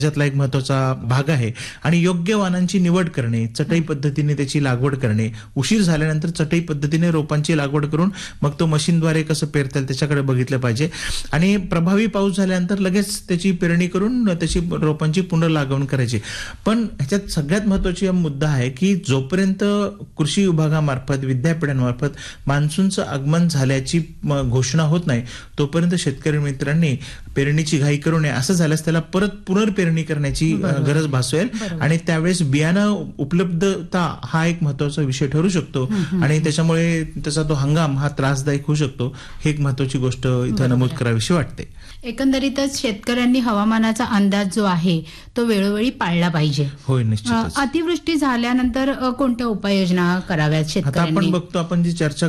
त्यातला एक महत्वाचा भाग आहे. आणि योग्य वाणांची निवड करणे, चटई पद्धतीने त्याची लागवड करणे, उशीर झाल्यानंतर चटई पद्धतीने रोपांची लागवड करून मग तो मशीनद्वारे कसं पेरता येईल त्याच्याकडे बघितलं पाहिजे. आणि प्रभावी पाऊस झाल्यानंतर लगेच त्याची पेरणी करून त्याची रोपांची पुनर्लागवण करायची. पण ह्याच्यात सगळ्यात महत्वाचा मुद्दा आहे की जोपर्यंत कृषी विभागामार्फत, विद्यापीठांमार्फत मान्सूनचं आगमन झाल्याची घोषणा होत नाही तोपर्यंत शेतकरी मित्रांनी पेरणीची घाई करू नये. असं झाल्यास त्याला परत पुनर्पेरणी करण्याची गरज भासेल आणि त्यावेळेस बियाणं उपलब्धता हा एक महत्वाचा विषय ठरू शकतो आणि त्याच्यामुळे त्याचा तो हंगाम हा त्रासदायक होऊ शकतो. हे एक महत्वाची गोष्ट इथं नमूद करावीशी वाटते. एकंदरीतच शेतकऱ्यांनी हवामानाचा अंदाज जो आहे तो वेळोवेळी पाळला पाहिजे. होय, निश्चितच. अतिवृष्टी झाल्यानंतर कोणत्या उपाययोजना कराव्यात आता शेतकऱ्यांनी? आपण बघतो, आपण जी चर्चा